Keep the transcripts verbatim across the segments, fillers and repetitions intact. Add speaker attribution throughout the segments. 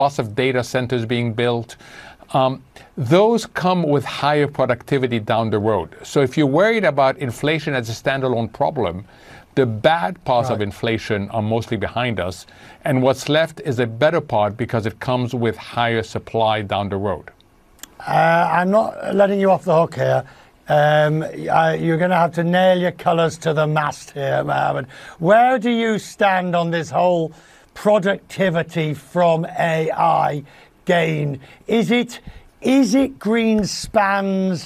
Speaker 1: lots of data centers being built. Um, those come with higher productivity down the road. So if you're worried about inflation as a standalone problem, the bad parts
Speaker 2: right.
Speaker 1: of inflation are mostly behind us. And what's left is a better part because it comes with higher supply down the road.
Speaker 2: Uh, I'm not letting you off the hook here. Um, I, you're going to have to nail your colours to the mast here, Mohammed. Where do you stand on this whole productivity from A I gain? Is it is it Greenspan's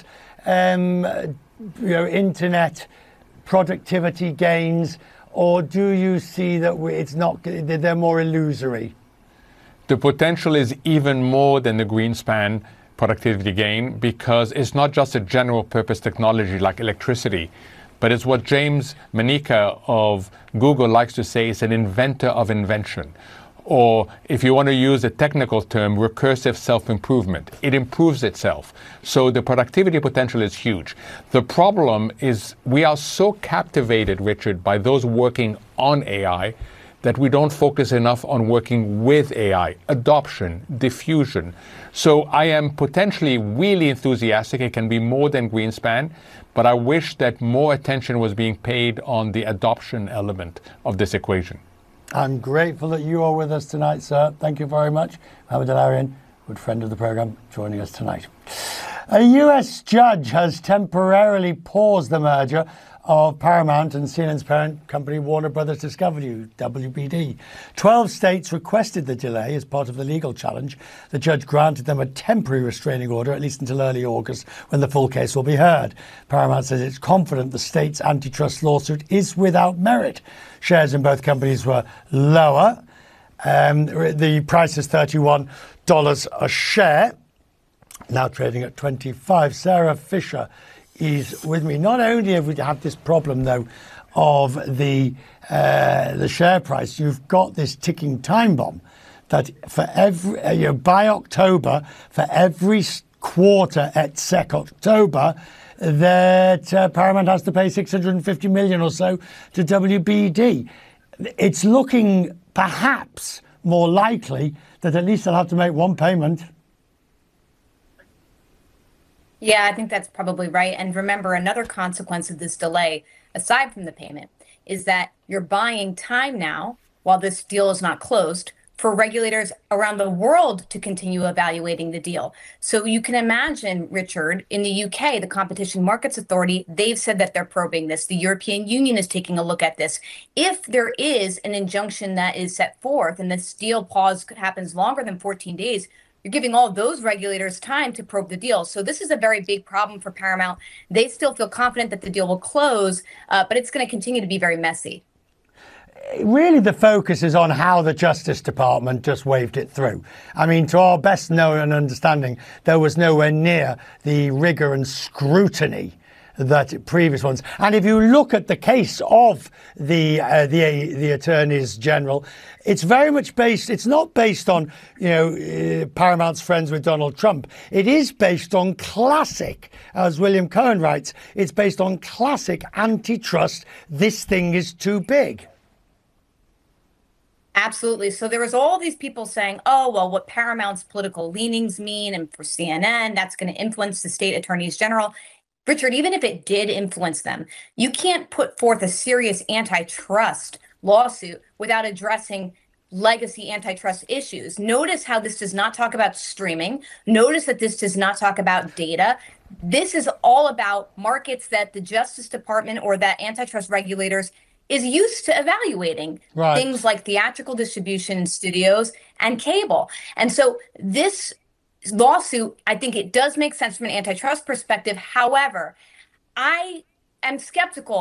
Speaker 2: um, you know, internet productivity gains, or do you see that it's not? They're more illusory?
Speaker 1: The potential is even more than the Greenspan productivity gain, because it's not just a general purpose technology like electricity, but it's what James Manica of Google likes to say, it's an inventor of invention. Or if you want to use a technical term, recursive self-improvement. It improves itself. So the productivity potential is huge. The problem is we are so captivated, Richard, by those working on A I that we don't focus enough on working with A I, adoption, diffusion. So I am potentially really enthusiastic. It can be more than Greenspan, but I wish that more attention was being paid on the adoption element of this equation.
Speaker 2: I'm grateful that you are with us tonight, sir. Thank you very much. Mohammed El-Erian, good friend of the programme, joining us tonight. A U S judge has temporarily paused the merger of Paramount and C N N's parent company Warner Brothers Discovery, W B D. Twelve states requested the delay as part of the legal challenge. The judge granted them a temporary restraining order, at least until early August, when the full case will be heard. Paramount says it's confident the state's antitrust lawsuit is without merit. Shares in both companies were lower. Um, the price is thirty-one dollars a share, now trading at twenty-five. Sarah Fisher is with me. Not only have we had this problem, though, of the uh, the share price, you've got this ticking time bomb that for every uh, you know, by October, for every quarter at S E C October, that uh, Paramount has to pay six hundred fifty million or so to W B D. It's looking perhaps more likely that at least they'll have to make one payment.
Speaker 3: Yeah, I think that's probably right. And remember, another consequence of this delay, aside from the payment, is that you're buying time now while this deal is not closed for regulators around the world to continue evaluating the deal. So you can imagine, Richard, in the U K, the Competition Markets Authority, they've said that they're probing this. The European Union is taking a look at this. If there is an injunction that is set forth and this deal pause happens longer than fourteen days, you're giving all those regulators time to probe the deal. So this is a very big problem for Paramount. They still feel confident that the deal will close, uh, but it's going to continue to be very messy.
Speaker 2: Really, the focus is on how the Justice Department just waved it through. I mean, to our best known and understanding, there was nowhere near the rigour and scrutiny that previous ones. And if you look at the case of the uh, the the attorneys general, it's very much based. It's not based on you know uh, Paramount's friends with Donald Trump. It is based on classic, as William Cohen writes. It's based on classic antitrust. This thing is too big.
Speaker 3: Absolutely. So there was all these people saying, oh, well, what Paramount's political leanings mean, and for C N N, that's going to influence the state attorneys general. Richard, even if it did influence them, you can't put forth a serious antitrust lawsuit without addressing legacy antitrust issues. Notice how this does not talk about streaming. Notice that this does not talk about data. This is all about markets that the Justice Department or that antitrust regulators is used to evaluating, right. Things like theatrical distribution studios and cable. And so this lawsuit, I think it does make sense from an antitrust perspective. However, I am skeptical